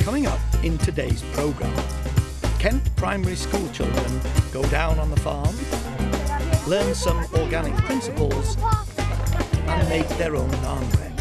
Coming up in today's programme, Kent primary school children go down on the farm, learn some organic principles and make their own naan bread.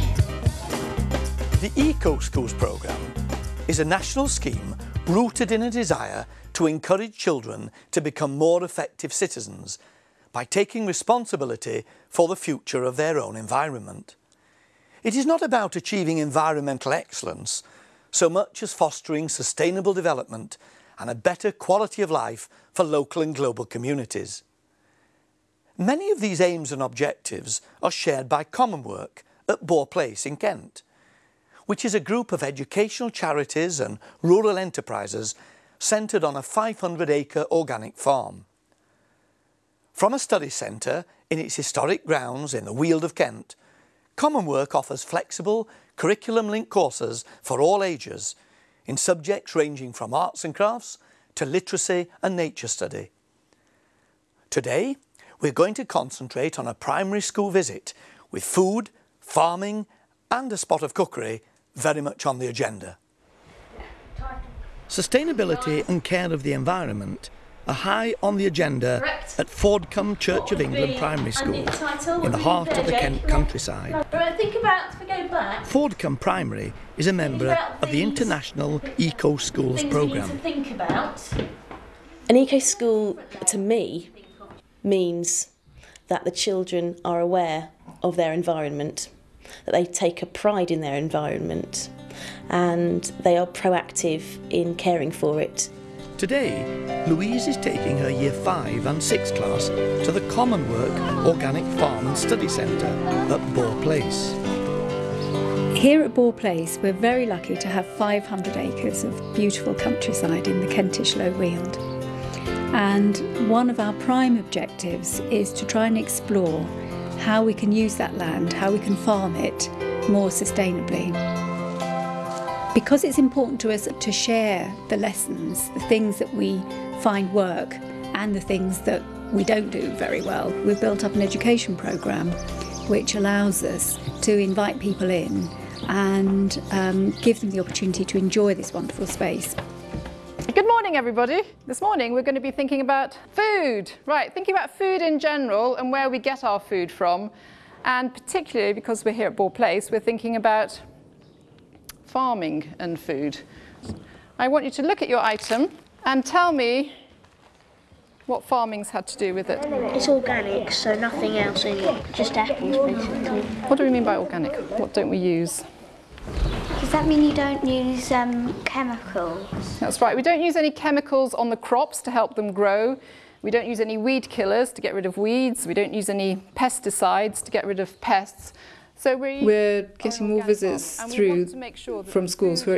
The Eco Schools programme is a national scheme rooted in a desire to encourage children to become more effective citizens by taking responsibility for the future of their own environment. It is not about achieving environmental excellence so much as fostering sustainable development and a better quality of life for local and global communities. Many of these aims and objectives are shared by Commonwork at Boar Place in Kent, which is a group of educational charities and rural enterprises centred on a 500-acre organic farm. From a study centre in its historic grounds in the Weald of Kent, Commonwork offers flexible, curriculum-linked courses for all ages in subjects ranging from arts and crafts to literacy and nature study. Today, we're going to concentrate on a primary school visit with food, farming and a spot of cookery very much on the agenda. Sustainability and care of the environment are high on the agenda at Fordcombe Church of England Primary School in the heart of the Kent countryside. Fordcombe Primary is a member of the International Eco Schools programme. An eco school, to me, means that the children are aware of their environment, that they take a pride in their environment, and they are proactive in caring for it. Today, Louise is taking her Year 5 and 6 class to the Commonwork Organic Farm and Study Centre at Boar Place. Here at Boar Place, we're very lucky to have 500 acres of beautiful countryside in the Kentish Low Weald. And one of our prime objectives is to try and explore how we can use that land, how we can farm it more sustainably. Because it's important to us to share the lessons, the things that we find work and the things that we don't do very well, we've built up an education programme which allows us to invite people in and give them the opportunity to enjoy this wonderful space. Good morning, everybody. This morning we're going to be thinking about food. Right, thinking about food in general and where we get our food from. And particularly because we're here at Boar Place, we're thinking about farming and food. I want you to look at your item and tell me what farming's had to do with it. It's organic, so nothing else in it, just apples basically. What do we mean by organic? What don't we use? Does that mean you don't use chemicals? That's right, we don't use any chemicals on the crops to help them grow. We don't use any weed killers to get rid of weeds. We don't use any pesticides to get rid of pests. So we're getting more visits through from schools who are